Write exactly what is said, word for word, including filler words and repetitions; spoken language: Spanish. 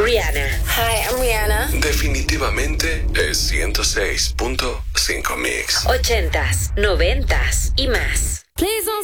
Rihanna. Hi, I'm Rihanna. Definitivamente es ciento seis punto cinco Mix. Ochentas, noventas y más. Please don't